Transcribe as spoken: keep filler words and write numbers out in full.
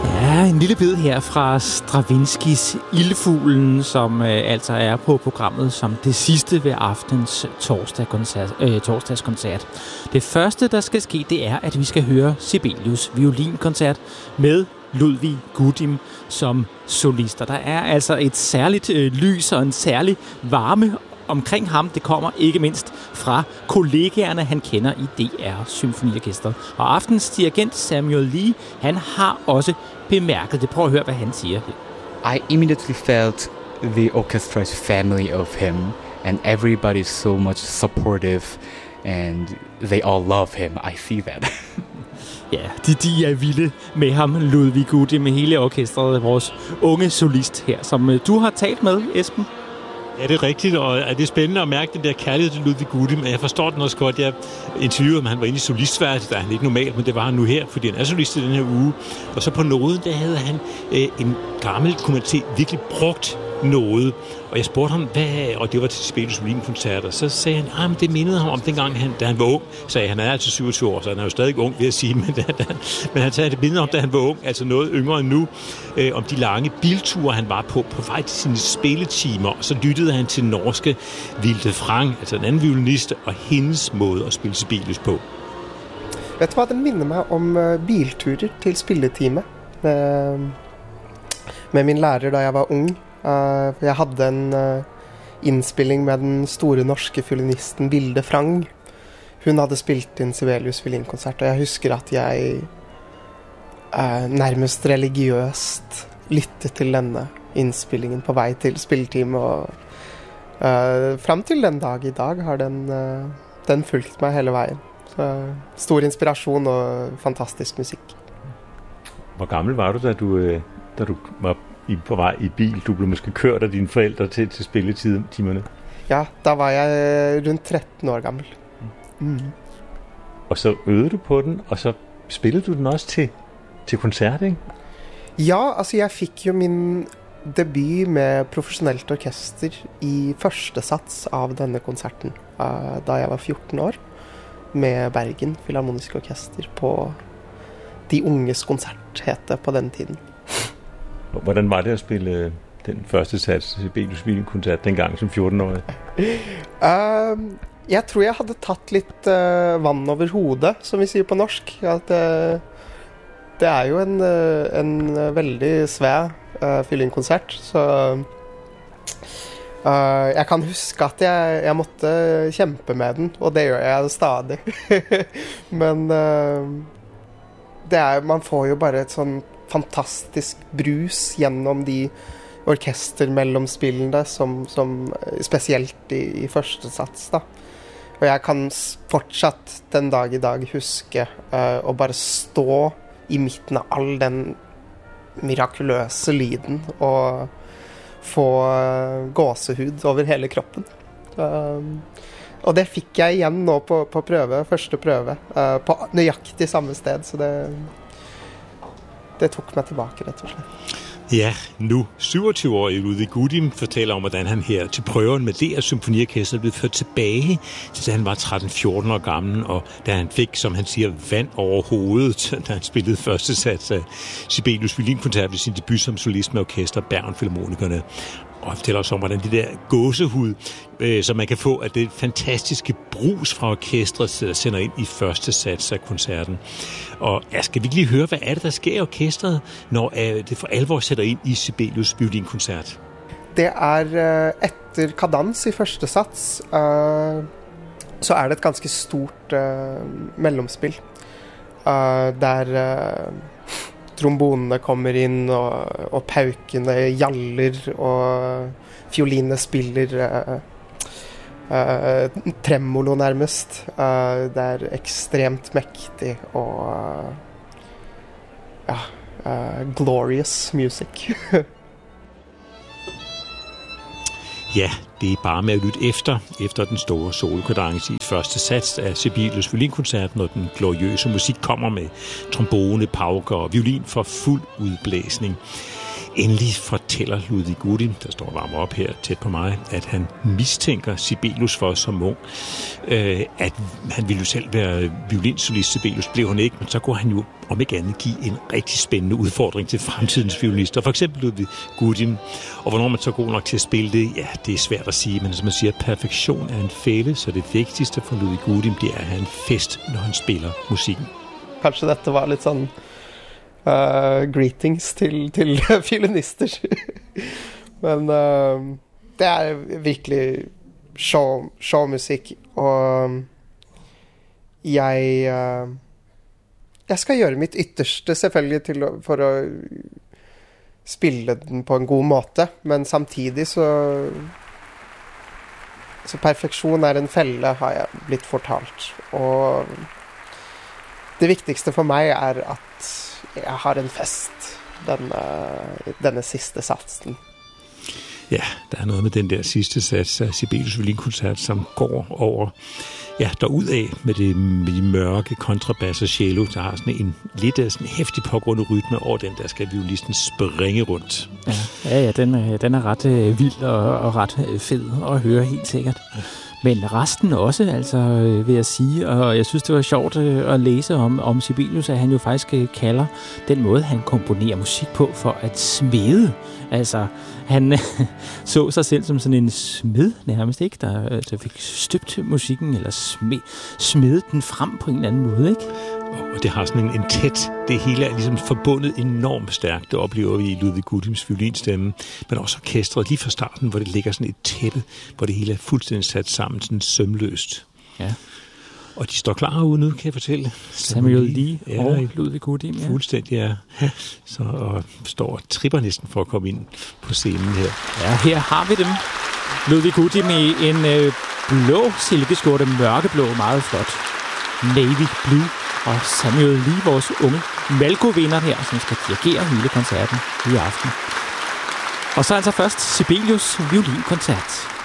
Ja, en lille bid her fra Stravinskys Ildfuglen, som øh, altså er på programmet som det sidste ved aftens torsdagskoncert, øh, torsdagskoncert. Det første, der skal ske, det er, at vi skal høre Sibelius violinkoncert med Ludwig Gudim som solister. Der er altså et særligt øh, lys og en særlig varme omkring ham. Det kommer ikke mindst fra kollegaerne, han kender i D R Symfoniorkestret. Og aftens dirigent Samuel Lee, han har også bemærket det. Prøv at høre, hvad han siger. I immediately felt the orchestra's family of him, and everybody is so much supportive, and they all love him. I see that. Ja, de, de er vilde med ham, Ludwig Gudim, med hele orkestret, vores unge solist her, som du har talt med, Esben. Ja, det er rigtigt, og det er spændende at mærke den der kærlighed til Ludwig Gudim, men jeg forstår den også godt. Jeg interviewede ham, han var inde i solistværelset, der er han ikke normalt, men det var han nu her, fordi han er solist i den her uge. Og så på nåden, der havde han øh, en gammel, kunne man se, virkelig brugt noget. Og jeg spurgte ham, hvad, og det var til Sibelius violinkoncerter, så sagde han, ah, men det mindede ham om dengang, han, da han var ung. Sagde han, han er altså syvogtyve år, så han er jo stadig ung, vil jeg sige, men, da, da, men han sagde, det mindede om, da han var ung, altså noget yngre end nu, øh, om de lange bilture, han var på, på vej til sine spilletimer, og så lyttede han til norske Vilde Frang, altså en anden violinist, og hendes måde at spille Sibelius på. Vet du hvad, den minder mig om uh, bilturer til spilletime med, med min lærer, da jeg var ung. Uh, jeg havde en uh, indspilling med den store norske violinisten Vilde Frang. Hun havde spilt en Sibelius violinkoncert, og jeg husker at jeg uh, nærmest religiøst lyttede til denne indspillingen på vej til spilletime, og uh, frem til den dag i dag har den, uh, den fulgt mig hele vejen. Så stor inspiration og fantastisk musik. Hvor gammel var du, da du, da du var I, på vej i bil? Du blev måske kørt af dine forældre til, til spilletimerne? Ja, der var jeg rundt tretten år gammel. Mm. Og så øvede du på den, og så spillede du den også til, til koncert, ikke? Ja, altså jeg fik jo min debut med professionelt orkester i første sats av denne koncerten, uh, da jeg var fjorten år, med Bergen Filharmoniske Orkester på De Unges Koncert, hed det på den tiden. Hvordan var det at spille den første sats til Sibelius violinkoncert dengang som fjorten-årig? Uh, jeg tror jeg havde taget lidt uh, vand over hovedet, som vi siger på norsk. At, uh, det er jo en, uh, en uh, veldig svær uh, violinkoncert, så uh, jeg kan huske at jeg, jeg måtte kæmpe med den, og det gør jeg stadig. Men uh, det er, man får jo bare et sådan fantastisk brus gennem de orkestermellomspillene som, som specielt i, i første sats da. Og jeg kan fortsatt den dag i dag huske uh, å bare stå i midten av all den mirakuløse lyden og få uh, gåsehud over hele kroppen. Uh, og det fikk jeg igjen nå på, på prøve, første prøve, uh, på nøyaktig samme sted, så det Det tog mig tilbage, rett og slett. Ja, nu syvogtyve-årige Ludwig Gudim fortæller om, hvordan han her til prøven med D R Symfoniorkestret blev ført tilbage, til da han var tretten fjorten år gammel, og da han fik, som han siger, vand over hovedet, da han spillede første sats af Sibelius violinkoncert ved sin debut som solist med orkester Bergen Filharmonikerne. Og fortæller også om, hvordan det der gåsehud, øh, som man kan få af det fantastiske brus fra orkestret, der sender ind i første sats af koncerten. Og ja, skal vi lige høre, hvad er det, der sker i orkestret, når øh, det for alvor sætter ind i Sibelius violinkoncert? Det er øh, etter kadans i første sats, øh, så er det et ganske stort øh, mellemspil, øh, der øh, trombonene kommer inn, og, og paukene gjaller, og fiolinene spiller uh, uh, tremolo nærmest. Uh, det er ekstremt mektig og uh, ja, uh, glorious music. Ja, det er bare med at lytte efter, efter den store solkadence i første sats af Sibelius violinkoncert, når den gloriøse musik kommer med trombone, pauker og violin for fuld udblæsning. endelig fortæller Ludwig Gudim, der står varmt op her tæt på mig, at han mistænker Sibelius for som ung, øh, at han ville jo selv være violinsolist. Sibelius blev han ikke, men så kunne han jo om ikke andet give en rigtig spændende udfordring til fremtidens violinister. For eksempel Ludwig Gudim. Og hvornår man så er god nok til at spille det, ja, det er svært at sige, men som man siger, perfektion er en fælde, så det vigtigste for Ludwig Gudim, det er at have en fest, når han spiller musikken. Kanskje dette var litt sånn uh, greetings til, til violinister. Men uh, det er virkelig show, showmusikk, og jeg uh, jeg skal gjøre mitt ytterste selvfølgelig til å, for å spille den på en god måte, men samtidig så så perfeksjon er en felle, har jeg blitt fortalt, og det viktigste for meg er at jeg har en fest denne, denne siste satsen. Ja, der er noget med den der sidste sats af Sibelius violinkoncert, som går over, ja, derudad med, det, med de mørke kontrabas og cello, der har sådan en lidt af sådan hæftig pågrundet rytme over den, der skal violisten springe rundt. Ja, ja, ja den, den er ret øh, vild og, og ret øh, fed at høre, helt sikkert. Men resten også, altså, vil jeg sige, og jeg synes, det var sjovt at læse om, om Sibelius, at han jo faktisk kalder den måde, han komponerer musik på, for at smede. Altså, han så sig selv som sådan en smed nærmest, ikke? Der, der fik støbt musikken, eller smed, smedet den frem på en eller anden måde, ikke? Og det har sådan en, en tæt, det hele er ligesom forbundet enormt stærkt, det oplever vi i Ludwig Gudims violinstemme, men også orkestret lige fra starten, hvor det ligger sådan et tæppe, hvor det hele er fuldstændig sat sammen, sådan sømløst. Ja. Og de står klar ude nu, kan jeg fortælle. Samuel Lee ja, og Ludwig Gudim, ja. Fuldstændig, ja. Så og står og tripper næsten for at komme ind på scenen her. Ja, her har vi dem. Ludwig Gudim i en øh, blå silkeskjorte, mørkeblå, meget flot. Navy Blue. Og Samuel Lee, vores unge Malko-vinder her, som skal dirigere hele koncerten i aften. Og så altså først Sibelius violinkoncert.